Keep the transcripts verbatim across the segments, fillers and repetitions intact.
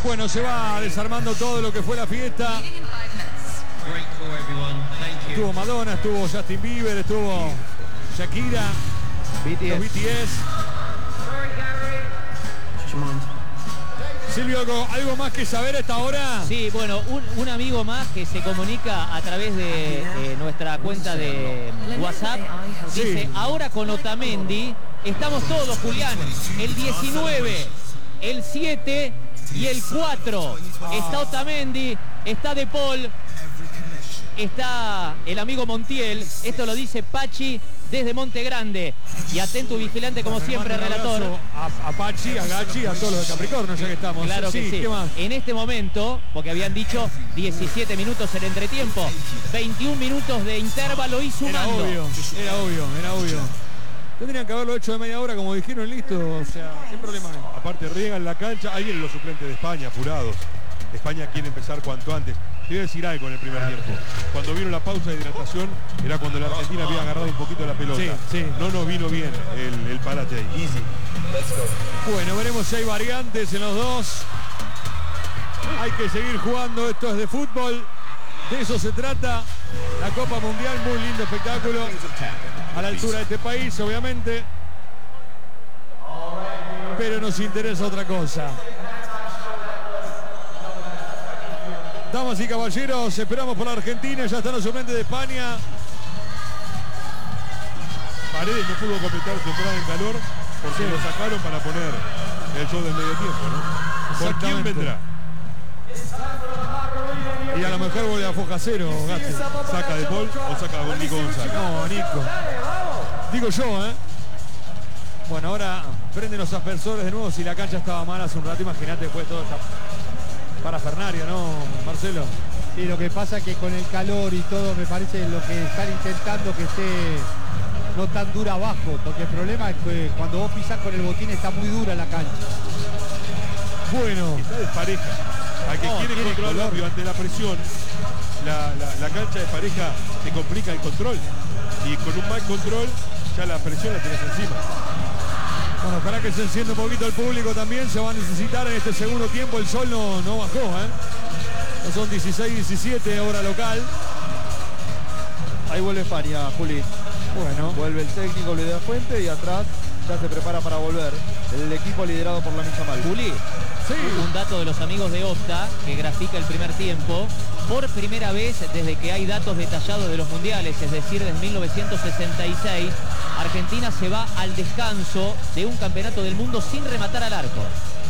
Bueno, se va desarmando todo lo que fue la fiesta. Estuvo Madonna, estuvo Justin Bieber, estuvo Shakira, B T S. los B T S. Silvio, ¿algo, algo más que saber a esta hora? Sí, bueno, un, un amigo más que se comunica a través de eh, nuestra cuenta de WhatsApp. Dice, Sí. ahora con Otamendi estamos todos, Julián. El diecinueve, el siete y el cuatro. Está Otamendi, está De Paul, está el amigo Montiel. Esto lo dice Pachi desde Monte Grande. Y atento y vigilante como siempre, Un relator. abrazo A, a Pachi, a Gachi, a todos los de Capricornio, ya que estamos. Claro que sí. ¿Qué más? En este momento, porque habían dicho diecisiete minutos el entretiempo, veintiún minutos de intervalo y Era sumando. obvio, era obvio, era obvio. Tendrían que haberlo hecho de media hora, como dijeron, listo. O sea, ¿qué problema hay? Aparte riegan la cancha, ahí vienen los suplentes de España, apurados. España quiere empezar cuanto antes. Te voy a decir algo en el primer tiempo. Cuando vino la pausa de hidratación, era cuando la Argentina había agarrado un poquito la pelota. Sí, sí. No nos vino bien el, el parate ahí. Bueno, veremos si hay variantes en los dos. Hay que seguir jugando, esto es de fútbol. De eso se trata. La Copa Mundial, muy lindo espectáculo. A la altura de este país, obviamente. Pero nos interesa otra cosa. Damas y caballeros, esperamos por la Argentina. Ya están los suplentes de España. Paredes no pudo completar su entrada en calor porque Sí. lo sacaron para poner el show del medio tiempo, ¿no? ¿Por quién Exactamente. vendrá? Y a lo mejor vuelve a foja cero, Gasti. ¿Saca de Paul o saca a Nico González? No, Nico. Digo yo, ¿eh? Bueno, ahora prenden los aspersores de nuevo. Si la cancha estaba mal hace un rato, imagínate después de todo esta parafernaria, ¿no, Marcelo? Sí, lo que pasa es que con el calor y todo, me parece lo que están intentando que esté no tan dura abajo, porque el problema es que cuando vos pisás con el botín está muy dura la cancha. Bueno, Está despareja. Al que No, quiere tiene controlar color. rápido ante la presión, la, la, la cancha de pareja te complica el control. Y con un mal control, ya la presión la tenés encima. bueno, ojalá que se encienda un poquito el público también. Se va a necesitar en este segundo tiempo. El sol no, no bajó, ¿eh? No son dieciséis diecisiete, hora local. Ahí vuelve España, Juli. Bueno, Vuelve el técnico Luis de la Fuente y atrás ya se prepara para volver el equipo liderado por Lamine Yamal. Juli, sí. un dato de los amigos de Opta que grafica el primer tiempo. Por primera vez desde que hay datos detallados de los mundiales, es decir, desde mil novecientos sesenta y seis, Argentina se va al descanso de un campeonato del mundo sin rematar al arco.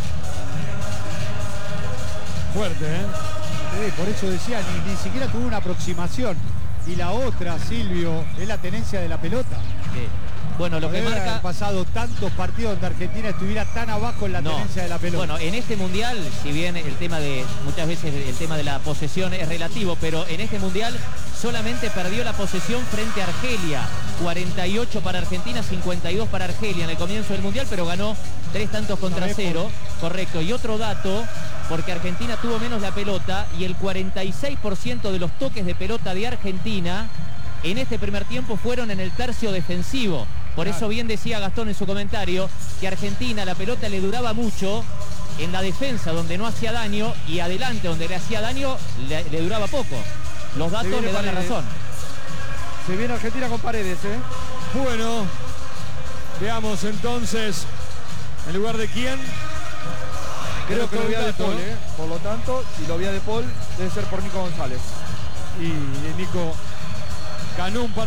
Fuerte, ¿eh? Sí, por eso decía, ni, ni siquiera tuvo una aproximación. Y la otra, Silvio, es la tenencia de la pelota. Sí. Bueno, lo que Debe haber marca... pasado tantos partidos donde Argentina estuviera tan abajo en la No. tenencia de la pelota. Bueno, en este mundial, si bien el tema de, muchas veces el tema de la posesión es relativo, pero en este mundial solamente perdió la posesión frente a Argelia. cuarenta y ocho para Argentina, cincuenta y dos para Argelia en el comienzo del mundial, pero ganó tres tantos contra cero. Correcto. Y otro dato, porque Argentina tuvo menos la pelota y el cuarenta y seis por ciento de los toques de pelota de Argentina en este primer tiempo fueron en el tercio defensivo. Por eso bien decía Gastón en su comentario que a Argentina la pelota le duraba mucho en la defensa donde no hacía daño y adelante donde le hacía daño le, le duraba poco. Los datos viene le dan la Paredes. razón. Se viene Argentina con Paredes, ¿eh? Bueno, veamos entonces, ¿en lugar de quién? Creo que lo un vía de dato, Paul, ¿eh? Por lo tanto, si lo vía de Paul, debe ser por Nico González. Y Nico ganó un par